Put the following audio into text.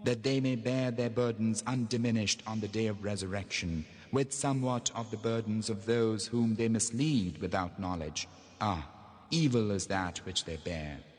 that they may bear their burdens undiminished on the day of resurrection, with somewhat of the burdens of those whom they mislead without knowledge. Ah, evil is that which they bear.